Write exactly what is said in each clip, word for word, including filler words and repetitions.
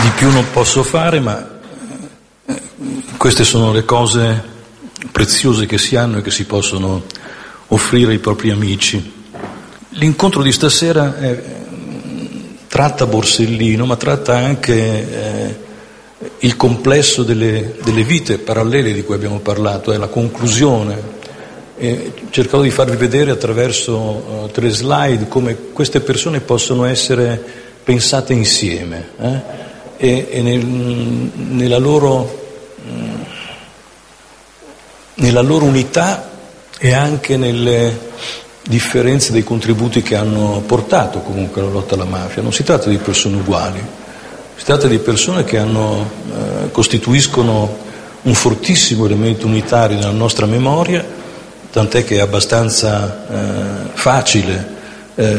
Di più non posso fare, ma queste sono le cose preziose che si hanno e che si possono offrire ai propri amici. L'incontro di stasera è, tratta Borsellino, ma tratta anche eh, il complesso delle, delle vite parallele di cui abbiamo parlato, è la conclusione. E cercherò di farvi vedere attraverso uh, tre slide come queste persone possono essere pensate insieme eh? e, e nel, nella loro mh, nella loro unità e anche nelle differenze dei contributi che hanno portato comunque alla lotta alla mafia. Non si tratta di persone uguali, si tratta di persone che hanno, eh, costituiscono un fortissimo elemento unitario nella nostra memoria, tant'è che è abbastanza eh, facile eh,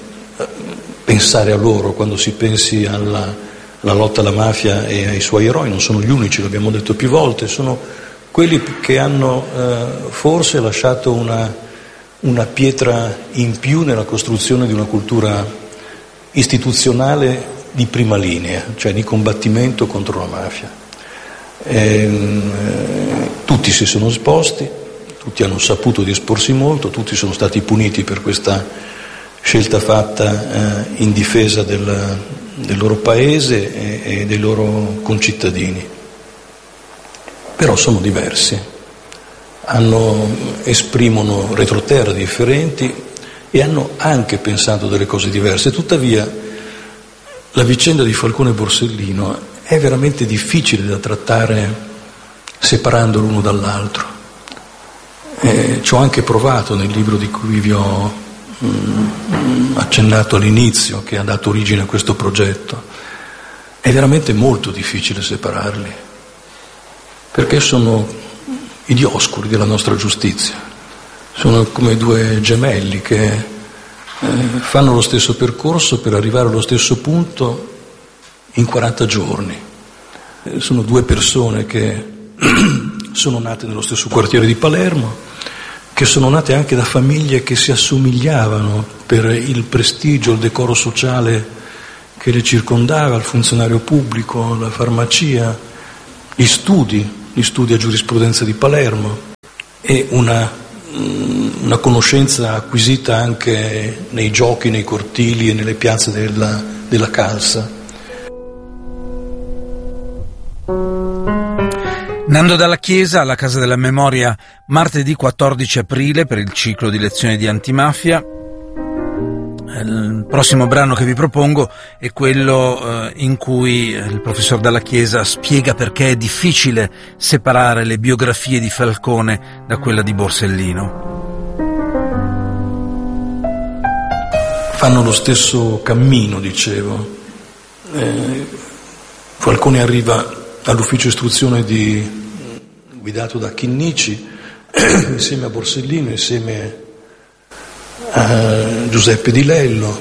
pensare a loro quando si pensi alla, alla lotta alla mafia e ai suoi eroi. Non sono gli unici, l'abbiamo detto più volte, sono quelli che hanno eh, forse lasciato una una pietra in più nella costruzione di una cultura istituzionale di prima linea, cioè di combattimento contro la mafia. E, tutti si sono esposti, tutti hanno saputo di esporsi molto, tutti sono stati puniti per questa scelta fatta eh, in difesa del, del loro paese e, e dei loro concittadini. Però sono diversi. Hanno, esprimono retroterra differenti e hanno anche pensato delle cose diverse. Tuttavia la vicenda di Falcone e Borsellino è veramente difficile da trattare separando l'uno dall'altro. Eh, ci ho anche provato nel libro di cui vi ho mh, accennato all'inizio, che ha dato origine a questo progetto. È veramente molto difficile separarli, perché sono i dioscuri della nostra giustizia, sono come due gemelli che eh, fanno lo stesso percorso per arrivare allo stesso punto in quaranta giorni. Eh, sono due persone che sono nate nello stesso quartiere di Palermo, che sono nate anche da famiglie che si assomigliavano per il prestigio, il decoro sociale che le circondava, il funzionario pubblico, la farmacia, gli studi, gli studi a giurisprudenza di Palermo e una, una conoscenza acquisita anche nei giochi, nei cortili e nelle piazze della, della Calza. Nando Dalla Chiesa alla Casa della Memoria martedì quattordici aprile per il ciclo di lezioni di antimafia. Il prossimo brano che vi propongo è quello eh, in cui il professor Dalla Chiesa spiega perché è difficile separare le biografie di Falcone da quella di Borsellino. Fanno lo stesso cammino, dicevo. Eh, Falcone arriva all'ufficio istruzione di, guidato da Chinnici, insieme a Borsellino, insieme a Giuseppe Di Lello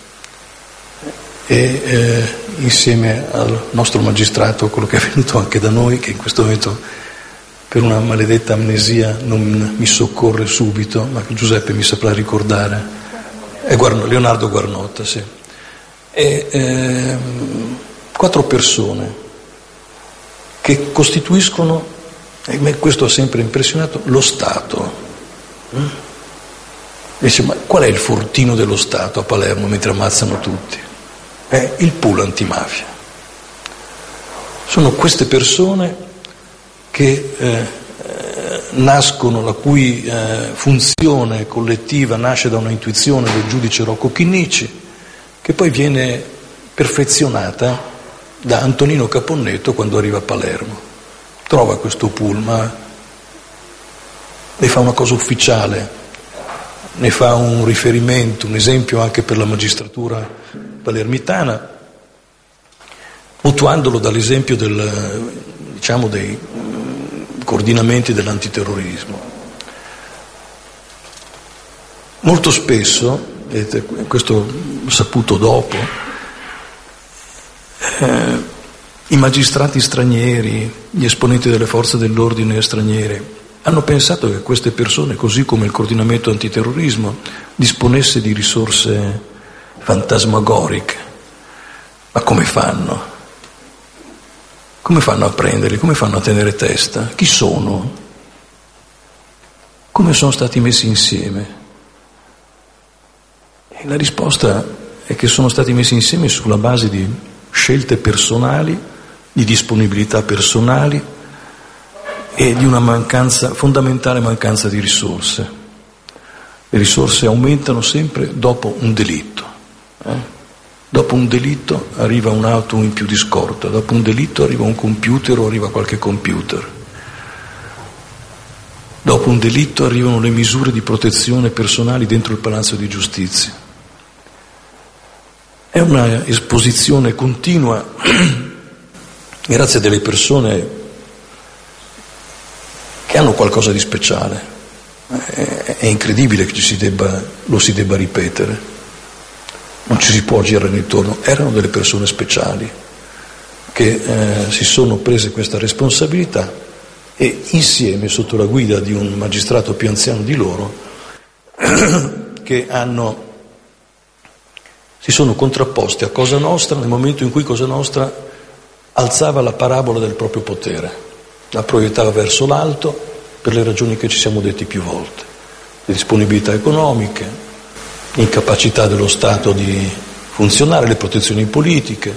e eh, insieme al nostro magistrato, quello che è venuto anche da noi, che in questo momento per una maledetta amnesia non mi soccorre subito, ma che Giuseppe mi saprà ricordare, è Guarno, Leonardo Guarnotta, sì. E, eh, quattro persone che costituiscono, e me questo ha sempre impressionato, lo Stato. Mm? Dice, ma qual è il fortino dello Stato a Palermo mentre ammazzano tutti? È il pool antimafia. Sono queste persone che eh, nascono, la cui eh, funzione collettiva nasce da una intuizione del giudice Rocco Chinnici, che poi viene perfezionata da Antonino Caponnetto quando arriva a Palermo. Trova questo pool, ma ne fa una cosa ufficiale, ne fa un riferimento, un esempio anche per la magistratura palermitana, mutuandolo dall'esempio del, diciamo, dei coordinamenti dell'antiterrorismo. Molto spesso, vedete, questo l'ho saputo dopo, eh, i magistrati stranieri, gli esponenti delle forze dell'ordine straniere, hanno pensato che queste persone, così come il coordinamento antiterrorismo, disponesse di risorse fantasmagoriche. Ma come fanno? Come fanno a prenderli? Come fanno a tenere testa? Chi sono? Come sono stati messi insieme? E la risposta è che sono stati messi insieme sulla base di scelte personali, di disponibilità personali e di una mancanza, fondamentale mancanza di risorse. Le risorse aumentano sempre dopo un delitto. Eh? Dopo un delitto arriva un'auto in più di scorta, dopo un delitto arriva un computer o arriva qualche computer. Dopo un delitto arrivano le misure di protezione personali dentro il Palazzo di Giustizia. È una esposizione continua, grazie a delle persone che hanno qualcosa di speciale. È incredibile che ci si debba, lo si debba ripetere. Non ci si può girare intorno. Erano delle persone speciali che eh, si sono prese questa responsabilità e insieme, sotto la guida di un magistrato più anziano di loro, che hanno, si sono contrapposti a Cosa Nostra nel momento in cui Cosa Nostra alzava la parabola del proprio potere, la proiettava verso l'alto per le ragioni che ci siamo detti più volte, le disponibilità economiche, l'incapacità dello Stato di funzionare, le protezioni politiche,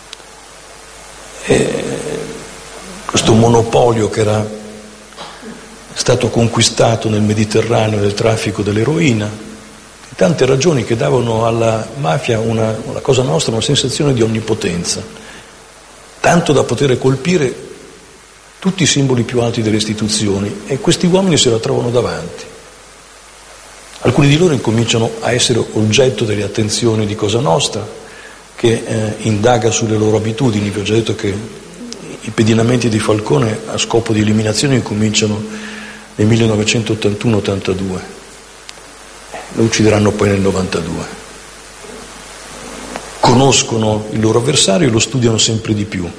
e questo monopolio che era stato conquistato nel Mediterraneo del traffico dell'eroina, di tante ragioni che davano alla mafia, una, una Cosa Nostra, una sensazione di onnipotenza, tanto da poter colpire tutti i simboli più alti delle istituzioni, e questi uomini se la trovano davanti. Alcuni di loro incominciano a essere oggetto delle attenzioni di Cosa Nostra, che eh, indaga sulle loro abitudini. Vi ho già detto che i pedinamenti di Falcone a scopo di eliminazione incominciano nel millenovecentottantuno ottantadue, lo uccideranno poi nel novantadue. Conoscono il loro avversario e lo studiano sempre di più.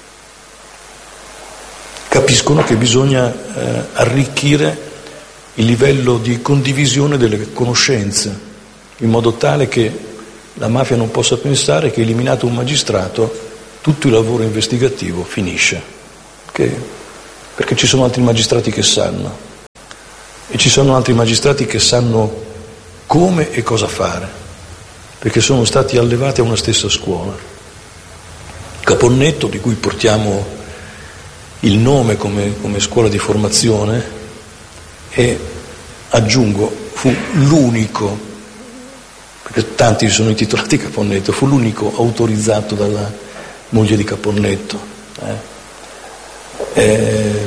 Capiscono che bisogna eh, arricchire il livello di condivisione delle conoscenze, in modo tale che la mafia non possa pensare che, eliminato un magistrato, tutto il lavoro investigativo finisce, che, perché ci sono altri magistrati che sanno, e ci sono altri magistrati che sanno come e cosa fare, perché sono stati allevati a una stessa scuola. Caponnetto, di cui portiamo il nome come, come scuola di formazione, e aggiungo, fu l'unico, perché tanti si sono intitolati Caponnetto, fu l'unico autorizzato dalla moglie di Caponnetto. Eh. E,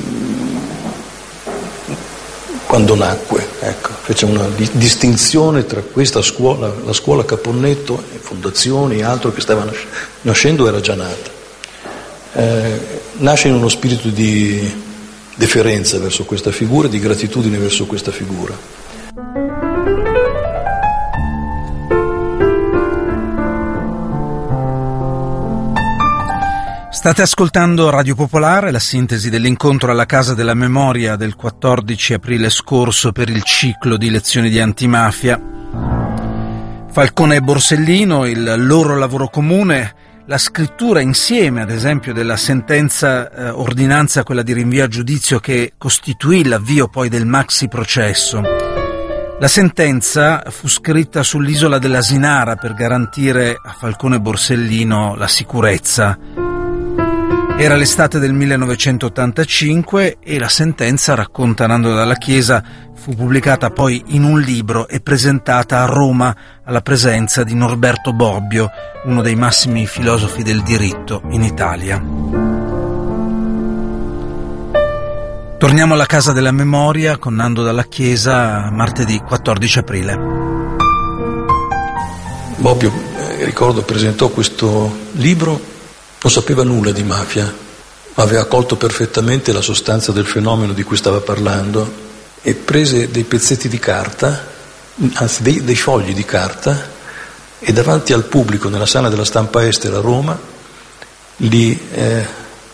quando nacque, ecco, fece una di- distinzione tra questa scuola, la scuola Caponnetto, e fondazioni e altro che stava nas- nascendo, era già nata. Eh, nasce in uno spirito di deferenza verso questa figura, di gratitudine verso questa figura. State ascoltando Radio Popolare, la sintesi dell'incontro alla Casa della Memoria del quattordici aprile scorso per il ciclo di lezioni di antimafia. Falcone e Borsellino, il loro lavoro comune, la scrittura insieme, ad esempio, della sentenza eh, ordinanza, quella di rinvio a giudizio che costituì l'avvio poi del maxi processo. La sentenza fu scritta sull'isola dell'Asinara per garantire a Falcone e Borsellino la sicurezza. Era l'estate del millenovecentottantacinque e la sentenza, racconta Nando Dalla Chiesa, fu pubblicata poi in un libro e presentata a Roma alla presenza di Norberto Bobbio, uno dei massimi filosofi del diritto in Italia. Torniamo alla Casa della Memoria con Nando Dalla Chiesa, martedì quattordici aprile. Bobbio, eh, ricordo, presentò questo libro, non sapeva nulla di mafia, ma aveva colto perfettamente la sostanza del fenomeno di cui stava parlando, e prese dei pezzetti di carta, anzi dei, dei fogli di carta, e davanti al pubblico nella sala della stampa estera a Roma li, eh,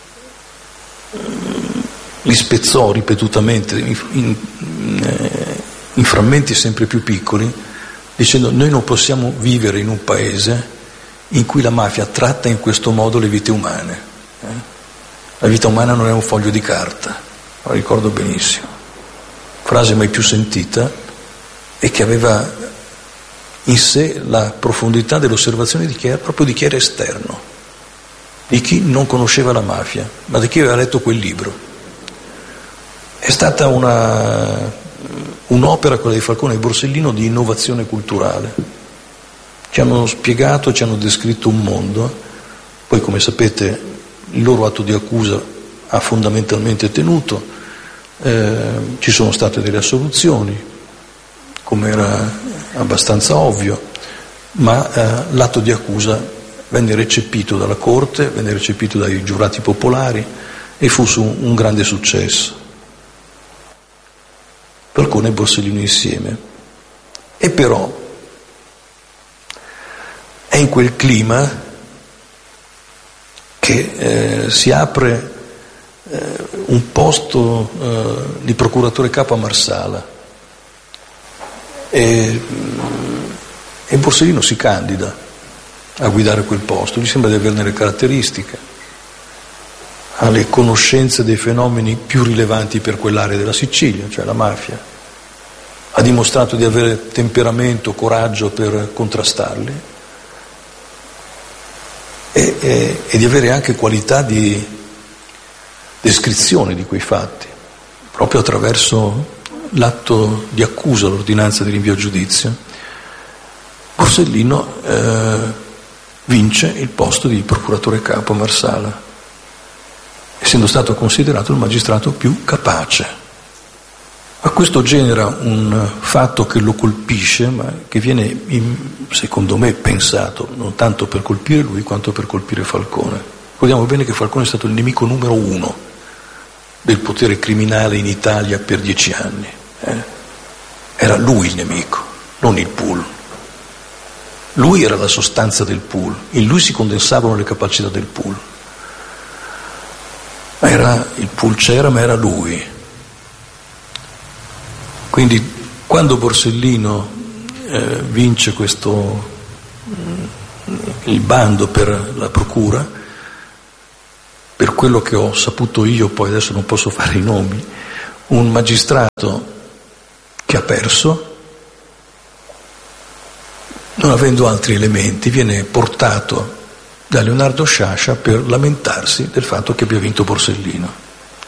li spezzò ripetutamente in, in, in frammenti sempre più piccoli, dicendo: noi non possiamo vivere in un paese in cui la mafia tratta in questo modo le vite umane. Eh? La vita umana non è un foglio di carta, lo ricordo benissimo. Frase mai più sentita e che aveva in sé la profondità dell'osservazione di chi era, proprio di chi era esterno, di chi non conosceva la mafia, ma di chi aveva letto quel libro. È stata una, un'opera, quella di Falcone e Borsellino, di innovazione culturale. Ci hanno spiegato, ci hanno descritto un mondo, poi come sapete il loro atto di accusa ha fondamentalmente tenuto, eh, ci sono state delle assoluzioni, come era abbastanza ovvio, ma eh, l'atto di accusa venne recepito dalla Corte, venne recepito dai giurati popolari e fu su un grande successo. Falcone e Borsellino insieme. E però è in quel clima che eh, si apre eh, un posto eh, di procuratore capo a Marsala e, e Borsellino si candida a guidare quel posto, gli sembra di averne le caratteristiche, ha le conoscenze dei fenomeni più rilevanti per quell'area della Sicilia, cioè la mafia, ha dimostrato di avere temperamento, coraggio per contrastarli, E, e, e di avere anche qualità di descrizione di quei fatti, proprio attraverso l'atto di accusa, l'ordinanza di rinvio a giudizio. Borsellino eh, vince il posto di procuratore capo a Marsala, essendo stato considerato il magistrato più capace. Ma questo genera un fatto che lo colpisce, ma che viene, in, secondo me, pensato non tanto per colpire lui quanto per colpire Falcone. Ricordiamo bene che Falcone è stato il nemico numero uno del potere criminale in Italia per dieci anni. Eh? Era lui il nemico, non il pool. Lui era la sostanza del pool, in lui si condensavano le capacità del pool. Ma era, il pool c'era, ma era lui. Quindi quando Borsellino eh, vince questo il bando per la procura, per quello che ho saputo io, poi adesso non posso fare i nomi, un magistrato che ha perso, non avendo altri elementi, viene portato da Leonardo Sciascia per lamentarsi del fatto che abbia vinto Borsellino.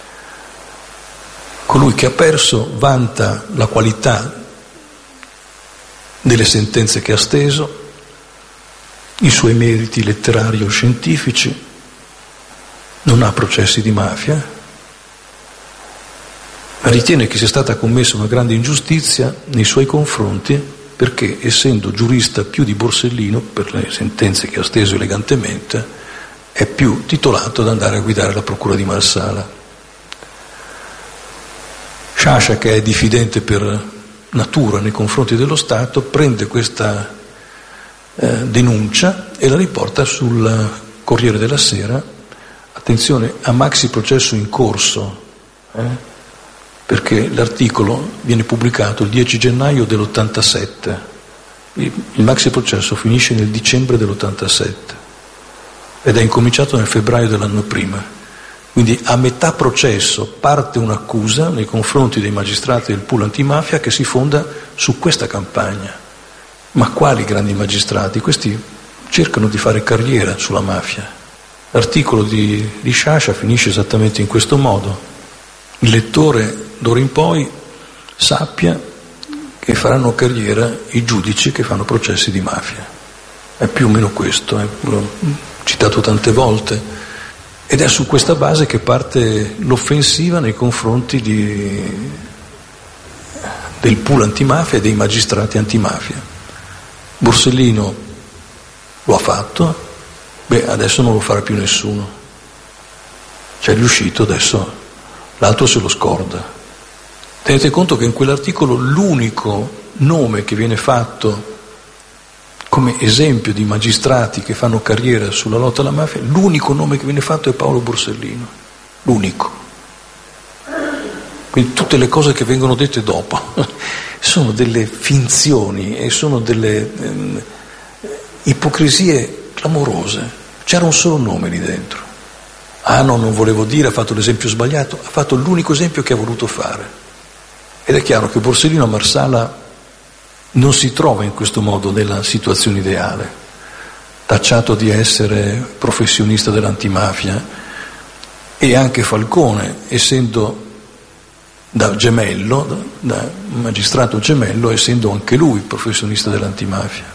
Colui che ha perso vanta la qualità delle sentenze che ha steso, i suoi meriti letterari o scientifici, non ha processi di mafia, ma ritiene che sia stata commessa una grande ingiustizia nei suoi confronti perché, essendo giurista più di Borsellino, per le sentenze che ha steso elegantemente, è più titolato ad andare a guidare la procura di Marsala. Sciascia, che è diffidente per natura nei confronti dello Stato, prende questa eh, denuncia e la riporta sul Corriere della Sera. Attenzione, a maxi processo in corso, eh, perché l'articolo viene pubblicato il dieci gennaio dell'ottantasette, il, il maxi processo finisce nel dicembre dell'ottantasette ed è incominciato nel febbraio dell'anno prima. Quindi a metà processo parte un'accusa nei confronti dei magistrati del pool antimafia che si fonda su questa campagna. Ma quali grandi magistrati? Questi cercano di fare carriera sulla mafia. L'articolo di, di Sciascia finisce esattamente in questo modo. Il lettore d'ora in poi sappia che faranno carriera i giudici che fanno processi di mafia. È più o meno questo, eh. L'ho citato tante volte. Ed è su questa base che parte l'offensiva nei confronti di, del pool antimafia e dei magistrati antimafia. Borsellino lo ha fatto, beh, adesso non lo farà più nessuno. C'è riuscito, adesso l'altro se lo scorda. Tenete conto che in quell'articolo l'unico nome che viene fatto come esempio di magistrati che fanno carriera sulla lotta alla mafia, l'unico nome che viene fatto è Paolo Borsellino, l'unico. Quindi tutte le cose che vengono dette dopo sono delle finzioni e sono delle eh, ipocrisie clamorose. C'era un solo nome lì dentro, ah no, non volevo dire, ha fatto l'esempio sbagliato, ha fatto l'unico esempio che ha voluto fare. Ed è chiaro che Borsellino a Marsala non si trova in questo modo nella situazione ideale, tacciato di essere professionista dell'antimafia, e anche Falcone, essendo da gemello, da magistrato gemello, essendo anche lui professionista dell'antimafia.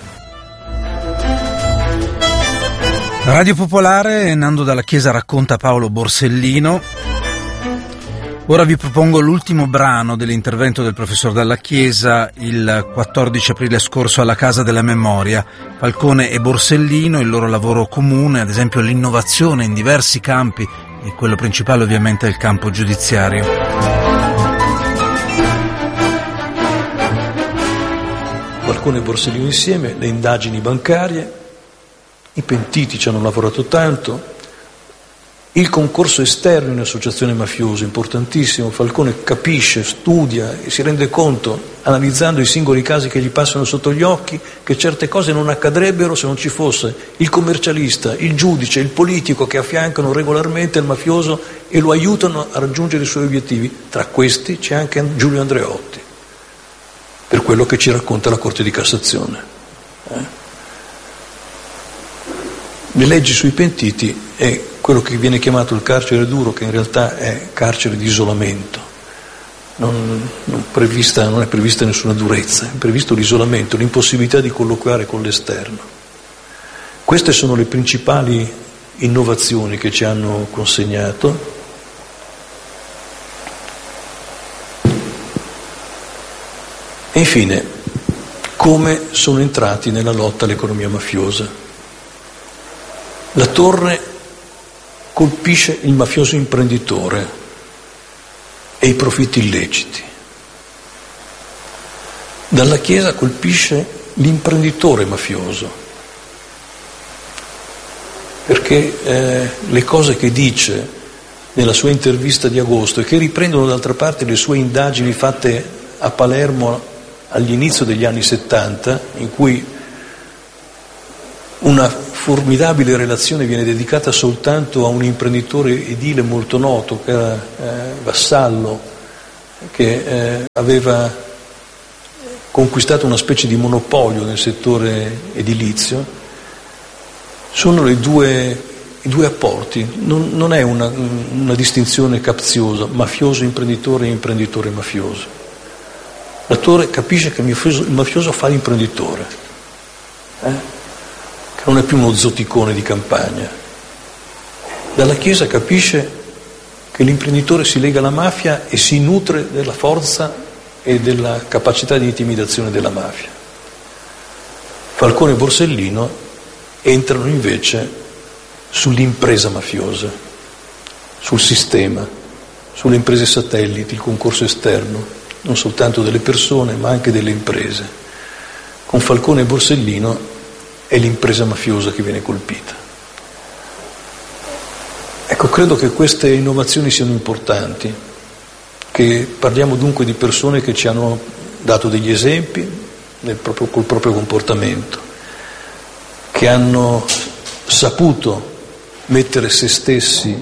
Radio Popolare, Nando Dalla Chiesa racconta Paolo Borsellino. Ora vi propongo l'ultimo brano dell'intervento del professor Dalla Chiesa il quattordici aprile scorso alla Casa della Memoria. Falcone e Borsellino, il loro lavoro comune, ad esempio l'innovazione in diversi campi, e quello principale ovviamente è il campo giudiziario. Falcone e Borsellino insieme, le indagini bancarie, i pentiti ci hanno lavorato tanto, il concorso esterno in associazione mafiosa, importantissimo. Falcone capisce, studia e si rende conto, analizzando i singoli casi che gli passano sotto gli occhi, che certe cose non accadrebbero se non ci fosse il commercialista, il giudice, il politico che affiancano regolarmente il mafioso e lo aiutano a raggiungere i suoi obiettivi. Tra questi c'è anche Giulio Andreotti, per quello che ci racconta la Corte di Cassazione. Eh? Le leggi sui pentiti è quello che viene chiamato il carcere duro, che in realtà è carcere di isolamento. Non, non, prevista, non è prevista nessuna durezza, è previsto l'isolamento, l'impossibilità di colloquiare con l'esterno. Queste sono le principali innovazioni che ci hanno consegnato. E infine, come sono entrati nella lotta all'economia mafiosa. La Torre colpisce il mafioso imprenditore e i profitti illeciti. Dalla Chiesa colpisce l'imprenditore mafioso, perché eh, le cose che dice nella sua intervista di agosto e che riprendono d'altra parte le sue indagini fatte a Palermo all'inizio degli anni settanta, in cui una formidabile relazione viene dedicata soltanto a un imprenditore edile molto noto, che era eh, Vassallo, che eh, aveva conquistato una specie di monopolio nel settore edilizio. Sono le due, i due apporti, non, non è una, una distinzione capziosa, mafioso imprenditore e imprenditore mafioso. L'attore capisce che il mafioso, il mafioso fa l'imprenditore, eh? che non è più uno zoticone di campagna. Dalla Chiesa capisce che l'imprenditore si lega alla mafia e si nutre della forza e della capacità di intimidazione della mafia. Falcone e Borsellino entrano invece sull'impresa mafiosa, sul sistema, sulle imprese satelliti, il concorso esterno, non soltanto delle persone ma anche delle imprese. Con Falcone e Borsellino è l'impresa mafiosa che viene colpita. Ecco, credo che queste innovazioni siano importanti, che parliamo dunque di persone che ci hanno dato degli esempi nel proprio, col proprio comportamento, che hanno saputo mettere se stessi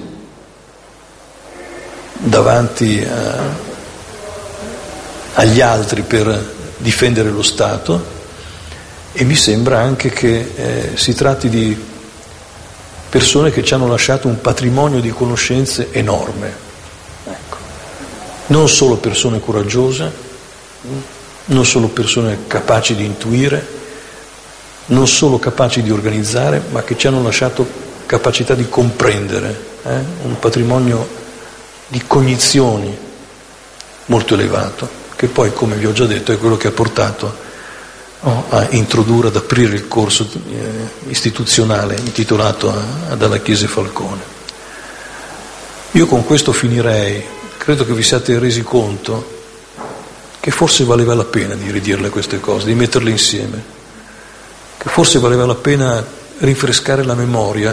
davanti a agli altri per difendere lo Stato, e mi sembra anche che eh, si tratti di persone che ci hanno lasciato un patrimonio di conoscenze enorme. Ecco. Non solo persone coraggiose, non solo persone capaci di intuire, non solo capaci di organizzare, ma che ci hanno lasciato capacità di comprendere, eh? un patrimonio di cognizioni molto elevato, che poi, come vi ho già detto, è quello che ha portato oh, a introdurre, ad aprire il corso eh, istituzionale intitolato a, a Dalla Chiesa e Falcone. Io con questo finirei. Credo che vi siate resi conto che forse valeva la pena di ridirle queste cose, di metterle insieme, che forse valeva la pena rinfrescare la memoria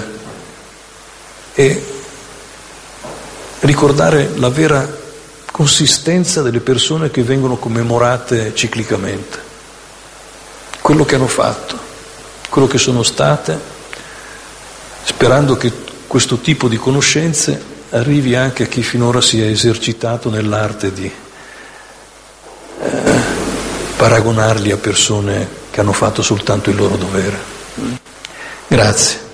e ricordare la vera consistenza delle persone che vengono commemorate ciclicamente, quello che hanno fatto, quello che sono state, sperando che questo tipo di conoscenze arrivi anche a chi finora si è esercitato nell'arte di eh, paragonarli a persone che hanno fatto soltanto il loro dovere. Grazie.